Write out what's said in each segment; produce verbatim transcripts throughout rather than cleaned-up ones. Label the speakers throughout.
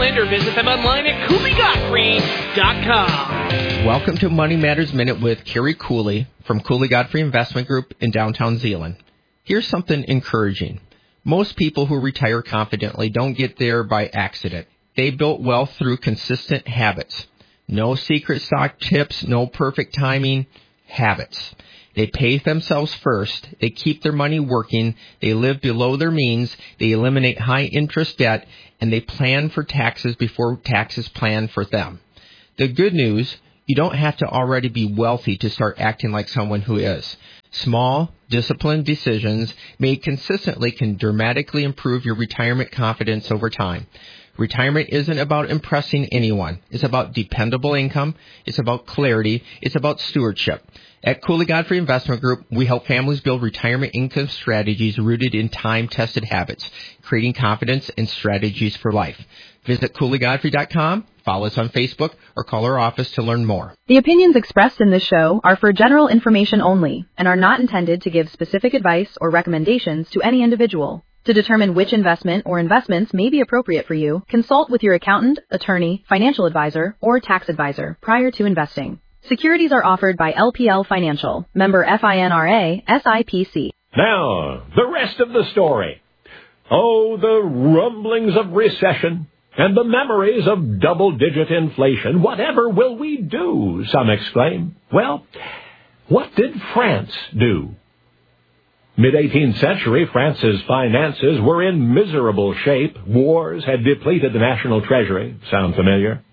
Speaker 1: Maryland, or visit them online at Cooley Godfrey dot com.
Speaker 2: Welcome to Money Matters Minute with Kerry Cooley from Cooley Godfrey Investment Group in downtown Zeeland. Here's something encouraging. Most people who retire confidently don't get there by accident. They built wealth through consistent habits. No secret stock tips, no perfect timing, habits. They pay themselves first, they keep their money working, they live below their means, they eliminate high-interest debt, and they plan for taxes before taxes plan for them. The good news, you don't have to already be wealthy to start acting like someone who is. Small, disciplined decisions made consistently can dramatically improve your retirement confidence over time. Retirement isn't about impressing anyone. It's about dependable income. It's about clarity. It's about stewardship. At Cooley Godfrey Investment Group, we help families build retirement income strategies rooted in time-tested habits, creating confidence and strategies for life. Visit Cooley Godfrey dot com, follow us on Facebook, or call our office to learn more.
Speaker 3: The opinions expressed in this show are for general information only and are not intended to give specific advice or recommendations to any individual. To determine which investment or investments may be appropriate for you, consult with your accountant, attorney, financial advisor, or tax advisor prior to investing. Securities are offered by L P L Financial, member FINRA, S I P C.
Speaker 4: Now, the rest of the story. Oh, the rumblings of recession and the memories of double-digit inflation. Whatever will we do, some exclaim. Well, what did France do? Mid-eighteenth century, France's finances were in miserable shape. Wars had depleted the national treasury. Sound familiar?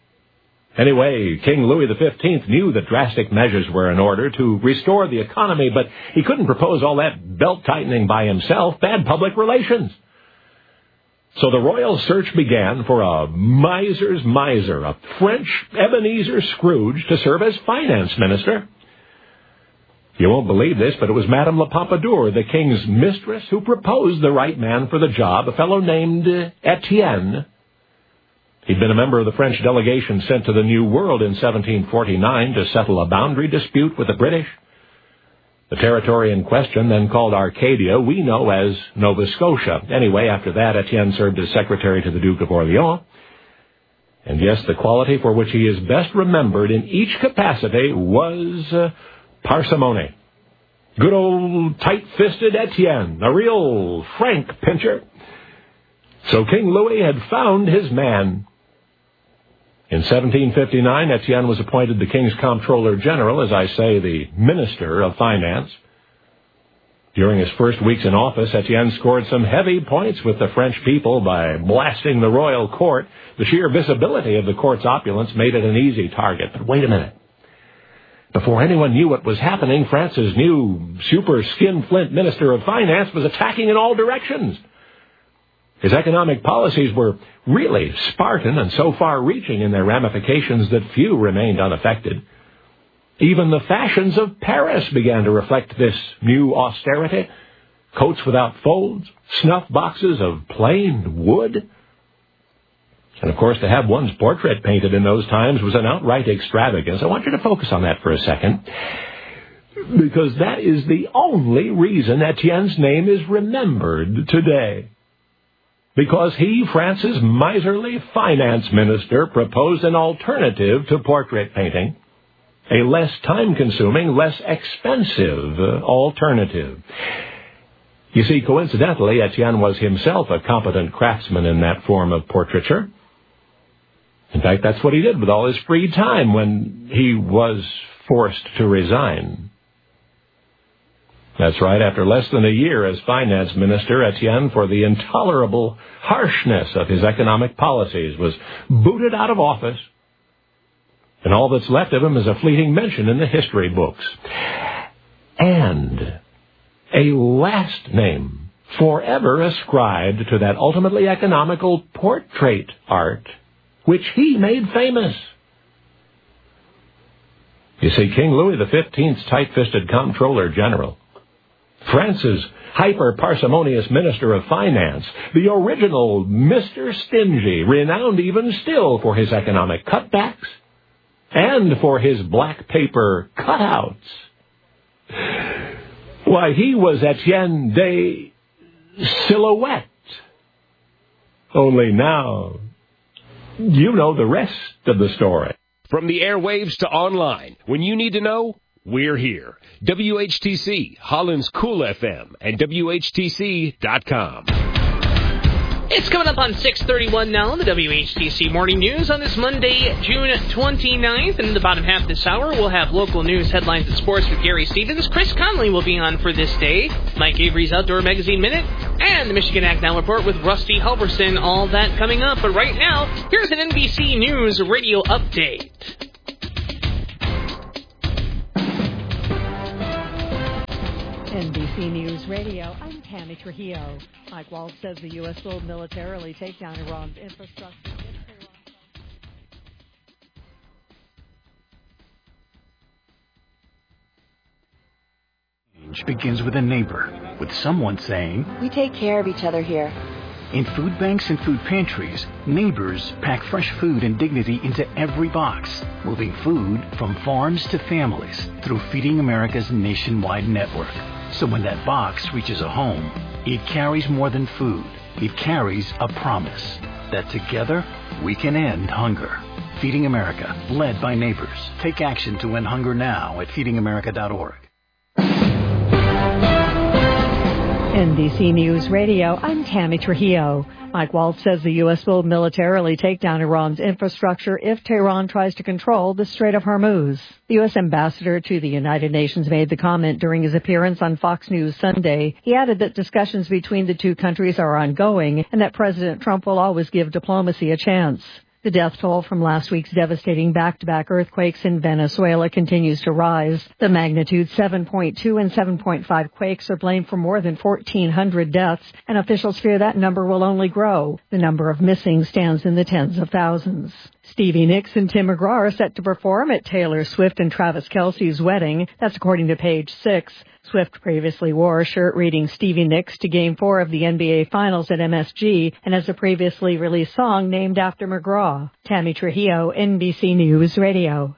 Speaker 4: Anyway, King Louis the fifteenth knew that drastic measures were in order to restore the economy, but he couldn't propose all that belt-tightening by himself. Bad public relations. So the royal search began for a miser's miser, a French Ebenezer Scrooge, to serve as finance minister. You won't believe this, but it was Madame La Pompadour, the king's mistress, who proposed the right man for the job, a fellow named uh, Etienne. He'd been a member of the French delegation sent to the New World in seventeen forty-nine to settle a boundary dispute with the British. The territory in question, then called Arcadia, we know as Nova Scotia. Anyway, after that, Etienne served as secretary to the Duke of Orleans. And yes, the quality for which he is best remembered in each capacity was uh, parsimony. Good old tight-fisted Etienne, a real frank pincher. So King Louis had found his man. In seventeen fifty-nine, Etienne was appointed the king's comptroller general, as I say, the minister of finance. During his first weeks in office, Etienne scored some heavy points with the French people by blasting the royal court. The sheer visibility of the court's opulence made it an easy target. But wait a minute. Before anyone knew what was happening, France's new super skinflint minister of finance was attacking in all directions. His economic policies were really Spartan and so far-reaching in their ramifications that few remained unaffected. Even the fashions of Paris began to reflect this new austerity. Coats without folds, snuff boxes of plain wood. And, of course, to have one's portrait painted in those times was an outright extravagance. I want you to focus on that for a second, because that is the only reason Etienne's name is remembered today. Because he, France's miserly finance minister, proposed an alternative to portrait painting, a less time-consuming, less expensive uh, alternative. You see, coincidentally, Etienne was himself a competent craftsman in that form of portraiture. In fact, that's what he did with all his free time when he was forced to resign. That's right, after less than a year as finance minister, Etienne, for the intolerable harshness of his economic policies, was booted out of office. And all that's left of him is a fleeting mention in the history books. And a last name forever ascribed to that ultimately economical portrait art, which he made famous. You see, King Louis the fifteenth's tight-fisted comptroller general, France's hyper-parsimonious minister of finance, the original Mister Stingy, renowned even still for his economic cutbacks and for his black paper cutouts. Why, he was Etienne de Silhouette. Only now, you know the rest of the story.
Speaker 5: From the airwaves to online, when you need to know, we're here. W H T C, Holland's Cool F M, and W H T C dot com.
Speaker 1: It's coming up on six thirty-one now, the W H T C Morning News on this Monday, June twenty-ninth. And in the bottom half of this hour, we'll have local news, headlines, and sports with Gary Stevens. Chris Conley will be on for this day. Mike Avery's Outdoor Magazine Minute. And the Michigan Act Now Report with Rusty Halverson. All that coming up. But right now, here's an N B C News radio update.
Speaker 6: N B C News Radio, I'm Tammy Trujillo. Mike Waltz says the U S will militarily take down Iran's infrastructure.
Speaker 7: Change begins with a neighbor, with someone saying,
Speaker 8: "We take care of each other here."
Speaker 7: In food banks and food pantries, neighbors pack fresh food and dignity into every box, moving food from farms to families through Feeding America's nationwide network. So when that box reaches a home, it carries more than food. It carries a promise that together we can end hunger. Feeding America, led by neighbors. Take action to end hunger now at feeding america dot org.
Speaker 6: N B C News Radio, I'm Tammy Trujillo. Mike Waltz says the U S will militarily take down Iran's infrastructure if Tehran tries to control the Strait of Hormuz. The U S ambassador to the United Nations made the comment during his appearance on Fox News Sunday. He added that discussions between the two countries are ongoing and that President Trump will always give diplomacy a chance. The death toll from last week's devastating back-to-back earthquakes in Venezuela continues to rise. The magnitude seven point two and seven point five quakes are blamed for more than fourteen hundred deaths, and officials fear that number will only grow. The number of missing stands in the tens of thousands. Stevie Nicks and Tim McGraw are set to perform at Taylor Swift and Travis Kelce's wedding. That's according to Page Six. Swift previously wore a shirt reading Stevie Nicks to Game four of the N B A Finals at M S G and has a previously released song named after McGraw. Tammy Trujillo, N B C News Radio.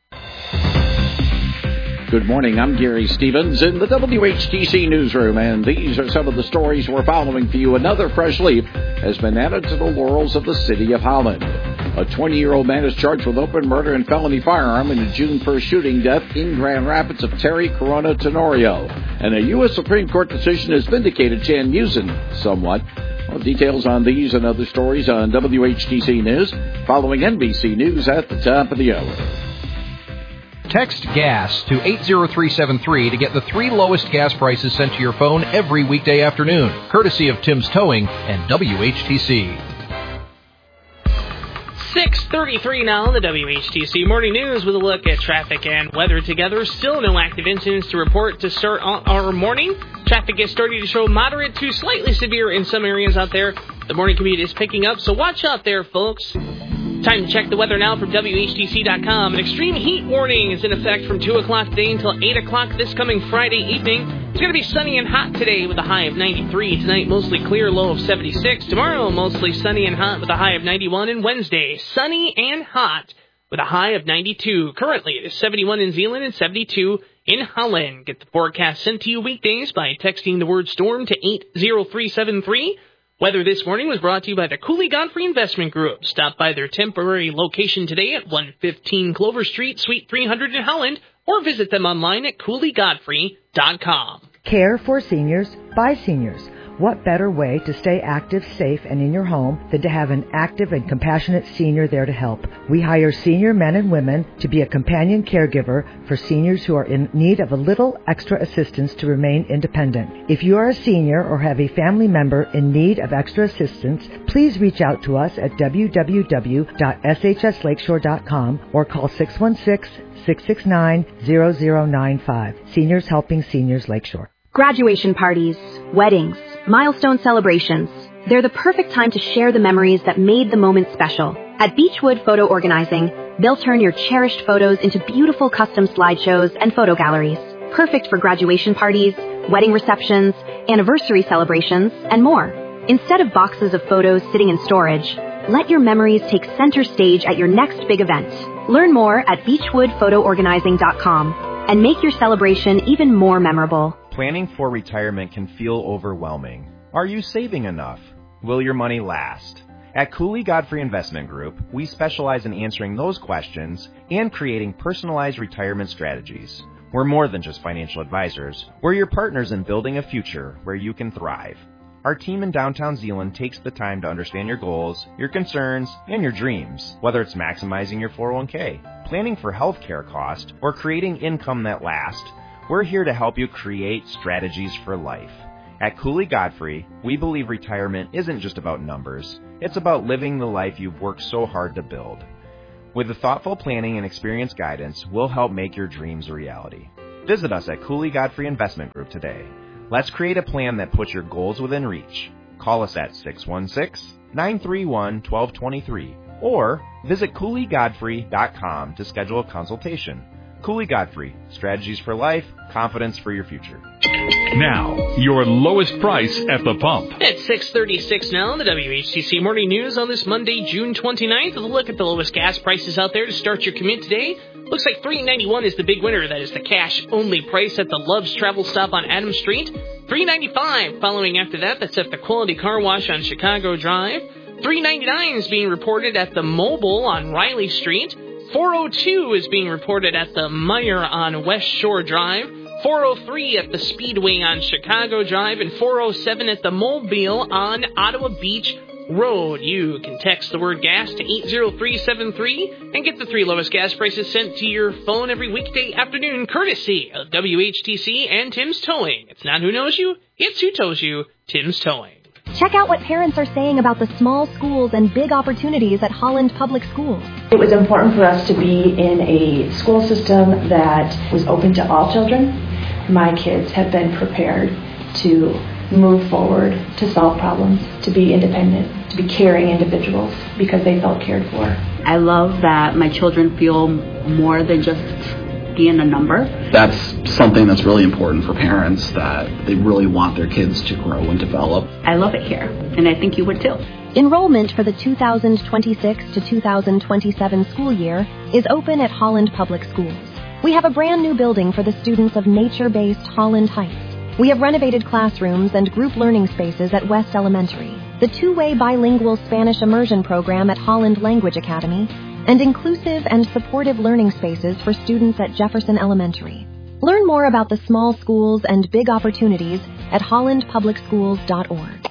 Speaker 9: Good morning, I'm Gary Stevens in the W H T C newsroom, and these are some of the stories we're following for you. Another fresh leaf has been added to the laurels of the city of Holland. A twenty-year-old man is charged with open murder and felony firearm in a June first shooting death in Grand Rapids of Terry Corona Tenorio. And a U S Supreme Court decision has vindicated Jan Musin somewhat. Well, details on these and other stories on W H T C News, following N B C News at the top of the hour.
Speaker 10: Text GAS to eight zero three seven three to get the three lowest gas prices sent to your phone every weekday afternoon, courtesy of Tim's Towing and W H T C.
Speaker 1: six thirty-three now, the W H T C Morning News with a look at traffic and weather together. Still no active incidents to report to start our morning. Traffic is starting to show moderate to slightly severe in some areas out there. The morning commute is picking up, so watch out there, folks. Time to check the weather now from W H T C dot com. An extreme heat warning is in effect from two o'clock today until eight o'clock this coming Friday evening. It's going to be sunny and hot today with a high of ninety-three. Tonight, mostly clear, low of seventy-six. Tomorrow, mostly sunny and hot with a high of ninety-one. And Wednesday, sunny and hot with a high of ninety-two. Currently, it is seventy-one in Zeeland and seventy-two in Holland. Get the forecast sent to you weekdays by texting the word storm to eight zero three seven three. Weather this morning was brought to you by the Cooley Godfrey Investment Group. Stop by their temporary location today at one fifteen Clover Street, Suite three hundred in Holland, or visit them online at cooley godfrey dot com.
Speaker 11: Care for seniors by seniors. What better way to stay active, safe, and in your home than to have an active and compassionate senior there to help? We hire senior men and women to be a companion caregiver for seniors who are in need of a little extra assistance to remain independent. If you are a senior or have a family member in need of extra assistance, please reach out to us at w w w dot s h s lakeshore dot com or call six one six, six six nine, zero zero nine five. Seniors Helping Seniors Lakeshore.
Speaker 12: Graduation parties, weddings, milestone celebrations. They're the perfect time to share the memories that made the moment special. At Beechwood Photo Organizing, they'll turn your cherished photos into beautiful custom slideshows and photo galleries. Perfect for graduation parties, wedding receptions, anniversary celebrations, and more. Instead of boxes of photos sitting in storage, let your memories take center stage at your next big event. Learn more at beechwood photo organizing dot com and make your celebration even more memorable.
Speaker 13: Planning for retirement can feel overwhelming. Are you saving enough? Will your money last? At Cooley Godfrey Investment Group, we specialize in answering those questions and creating personalized retirement strategies. We're more than just financial advisors. We're your partners in building a future where you can thrive. Our team in downtown Zeeland takes the time to understand your goals, your concerns, and your dreams, whether it's maximizing your four oh one k, planning for health care costs, or creating income that lasts. We're here to help you create strategies for life. At Cooley Godfrey, we believe retirement isn't just about numbers. It's about living the life you've worked so hard to build. With the thoughtful planning and experienced guidance, we'll help make your dreams a reality. Visit us at Cooley Godfrey Investment Group today. Let's create a plan that puts your goals within reach. Call us at six one six, nine three one, one two two three or visit cooley godfrey dot com to schedule a consultation. Cooley Godfrey, strategies for life, confidence for your future.
Speaker 14: Now, your lowest price at the pump.
Speaker 1: At six thirty-six now, the W H T C Morning News on this Monday, June twenty-ninth. With a look at the lowest gas prices out there to start your commute today. Looks like three ninety-one is the big winner. That is the cash-only price at the Love's Travel Stop on Adams Street. three ninety-five following after that. That's at the Quality Car Wash on Chicago Drive. three ninety-nine is being reported at the Mobile on Riley Street. four oh two is being reported at the Meyer on West Shore Drive. four oh three at the Speedway on Chicago Drive. And four oh seven at the Mobile on Ottawa Beach Road. You can text the word gas to eight zero three seven three and get the three lowest gas prices sent to your phone every weekday afternoon, courtesy of W H T C and Tim's Towing. It's not who knows you, it's who tows you, Tim's Towing.
Speaker 12: Check out what parents are saying about the small schools and big opportunities at Holland Public Schools.
Speaker 15: It was important for us to be in a school system that was open to all children. My kids have been prepared to move forward, to solve problems, to be independent, to be caring individuals because they felt cared for.
Speaker 16: I love that my children feel more than just being a number.
Speaker 17: That's something that's really important for parents, that they really want their kids to grow and develop.
Speaker 16: I love it here, and I think you would too.
Speaker 12: Enrollment for the two thousand twenty-six to two thousand twenty-seven school year is open at Holland Public Schools. We have a brand new building for the students of nature-based Holland Heights. We have renovated classrooms and group learning spaces at West Elementary, the two-way bilingual Spanish immersion program at Holland Language Academy, and inclusive and supportive learning spaces for students at Jefferson Elementary. Learn more about the small schools and big opportunities at holland public schools dot org.